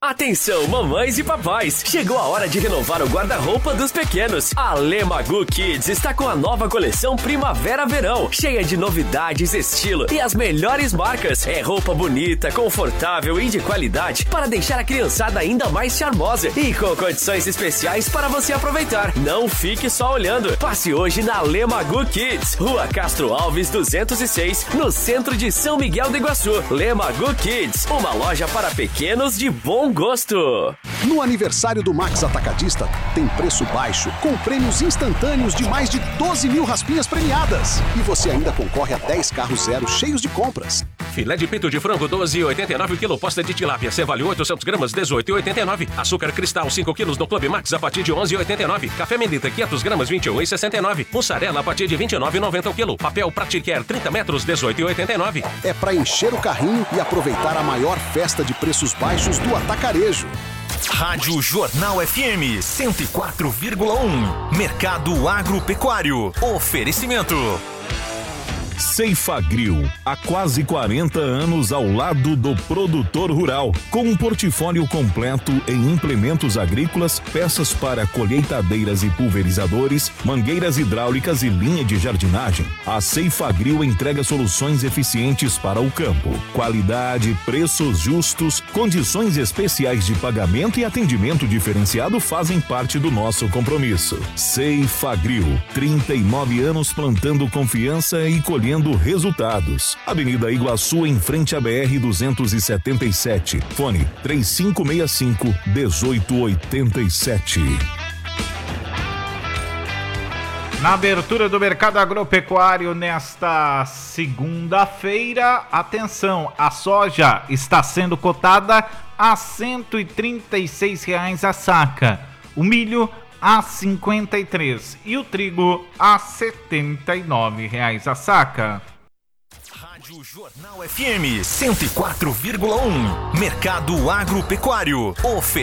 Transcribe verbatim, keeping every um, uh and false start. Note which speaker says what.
Speaker 1: Atenção, mamães e papais! Chegou a hora de renovar o guarda-roupa dos pequenos. A Lemagu Kids está com a nova coleção Primavera-Verão, cheia de novidades, estilo e as melhores marcas. É roupa bonita, confortável e de qualidade para deixar a criançada ainda mais charmosa e com condições especiais para você aproveitar. Não fique só olhando. Passe hoje na Lemagu Kids, Rua Castro Alves duzentos e seis, no centro de São Miguel do Iguaçu. Lemagu Kids, uma loja para pequenos de bom gosto.
Speaker 2: No aniversário do Max Atacadista, tem preço baixo, com prêmios instantâneos de mais de doze mil raspinhas premiadas. E você ainda concorre a dez carros zero cheios de compras.
Speaker 3: Filé de peito de frango, doze e oitenta e nove o quilo. Posta de tilápia, Cevalho, oitocentos gramas, dezoito e oitenta e nove. Açúcar cristal, cinco quilos no Clube Max, a partir de onze e oitenta e nove. Café Melita, quinhentos gramas, vinte e um e sessenta e nove. Mussarela, a partir de vinte e nove e noventa o quilo. Papel Pratiquer, trinta metros, dezoito e oitenta e nove.
Speaker 2: É pra encher o carrinho e aproveitar a maior festa de preços baixos do atacarejo.
Speaker 4: Rádio Jornal F M cento e quatro vírgula um. Mercado Agropecuário. Oferecimento.
Speaker 5: Ceifagrill, há quase quarenta anos ao lado do produtor rural, com um portfólio completo em implementos agrícolas, peças para colheitadeiras e pulverizadores, mangueiras hidráulicas e linha de jardinagem. A Ceifagrill entrega soluções eficientes para o campo, qualidade, preços justos, condições especiais de pagamento e atendimento diferenciado fazem parte do nosso compromisso. Ceifagrill, trinta e nove anos plantando confiança e colhendo resultados. Avenida Iguaçu, em frente à B R duzentos e setenta e sete. Fone três cinco seis cinco, dezoito oitenta e sete.
Speaker 6: Na abertura do mercado agropecuário nesta segunda-feira, atenção, a soja está sendo cotada a cento e trinta e seis reais a saca. O milho a cinquenta e três e o trigo a setenta e nove reais a saca.
Speaker 4: Rádio Jornal F M cento e quatro vírgula um. Mercado Agropecuário.